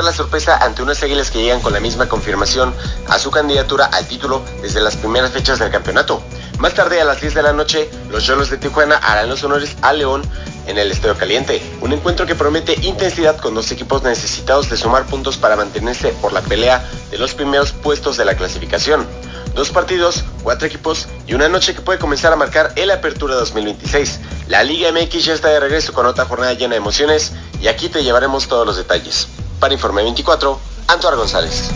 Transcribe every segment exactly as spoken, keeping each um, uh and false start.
la sorpresa ante unas Águilas que llegan con la misma confirmación a su candidatura al título desde las primeras fechas del campeonato. Más tarde, a las diez de la noche, los Xolos de Tijuana harán los honores a León en el Estadio Caliente, un encuentro que promete intensidad con dos equipos necesitados de sumar puntos para mantenerse por la pelea de los primeros puestos de la clasificación. Dos partidos, cuatro equipos y una noche que puede comenzar a marcar el Apertura dos mil veintiséis. La Liga M X ya está de regreso con otra jornada llena de emociones y aquí te llevaremos todos los detalles. Para Informe veinticuatro, Antoar González.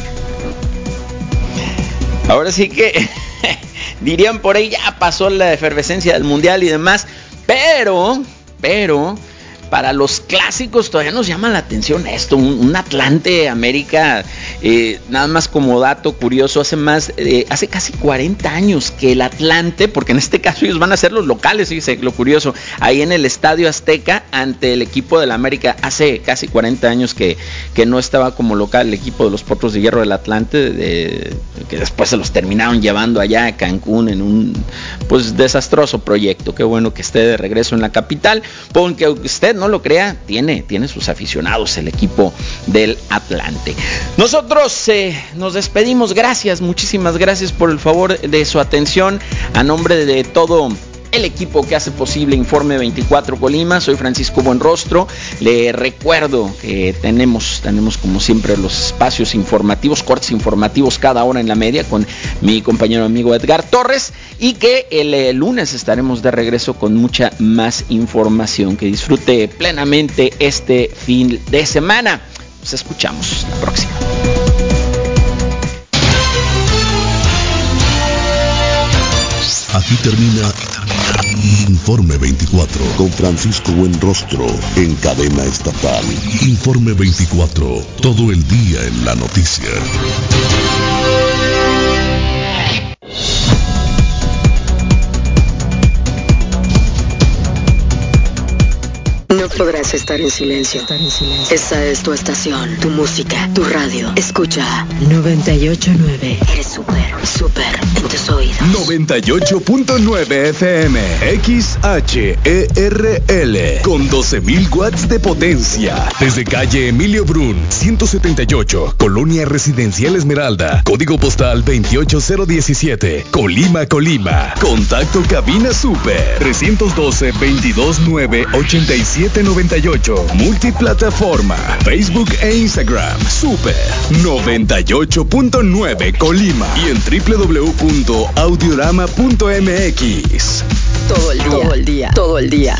Ahora sí que dirían por ahí, ya pasó la efervescencia del Mundial y demás, pero, pero... para los clásicos todavía nos llama la atención esto, un, un Atlante América, eh, nada más como dato curioso, hace más, eh, hace casi cuarenta años que el Atlante, porque en este caso ellos van a ser los locales, fíjense lo curioso, ahí en el Estadio Azteca ante el equipo del América, hace casi cuarenta años que, que no estaba como local el equipo de los Potros de Hierro del Atlante, de, que después se los terminaron llevando allá a Cancún en un pues desastroso proyecto. Qué bueno que esté de regreso en la capital, porque usted no no lo crea, tiene, tiene sus aficionados el equipo del Atlante. Nosotros eh, nos despedimos, gracias, muchísimas gracias por el favor de su atención, a nombre de todo el equipo que hace posible Informe veinticuatro Colima. Soy Francisco Buenrostro. Le recuerdo que tenemos, tenemos como siempre los espacios informativos, cortes informativos cada hora en la media con mi compañero amigo Edgar Torres, y que el, el lunes estaremos de regreso con mucha más información. Que disfrute plenamente este fin de semana. Nos escuchamos la próxima. Aquí termina Informe veinticuatro con Francisco Buenrostro en cadena estatal. Informe veinticuatro, todo el día en la noticia. No podrás estar en silencio. Esta es tu estación, tu música, tu radio. Escucha noventa y ocho punto nueve. Eres súper, súper en tus oídos. noventa y ocho punto nueve F M, X H E R L, con doce mil watts de potencia. Desde calle Emilio Brun, ciento setenta y ocho, Colonia Residencial Esmeralda, código postal veintiocho cero diecisiete, Colima, Colima. Contacto cabina super, trescientos doce, veintidós nueve, ochenta y siete noventa y ocho. Multiplataforma, Facebook e Instagram, Super noventa y ocho punto nueve Colima y en doble u doble u doble u punto audiorama punto m x. Todo el día, todo el día, todo el día.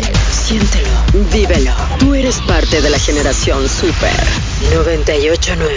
Siéntelo, vívelo. Tú eres parte de la generación Super noventa y ocho punto nueve.